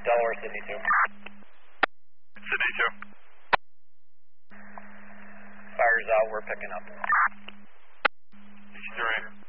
Delaware, Sydney 2. Sydney 2. Fire's out, we're picking up. East 3.